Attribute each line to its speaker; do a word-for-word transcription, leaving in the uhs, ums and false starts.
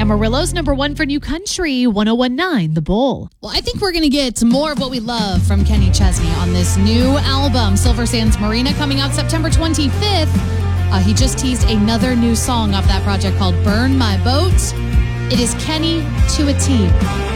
Speaker 1: Amarillo's number one for new country, one oh one point nine The Bull.
Speaker 2: Well, I think we're going to get more of what we love from Kenny Chesney on this new album, Silver Sands Marina, coming out September twenty-fifth. Uh, he just teased another new song off that project called Burn My Boat. It is Kenny to a T.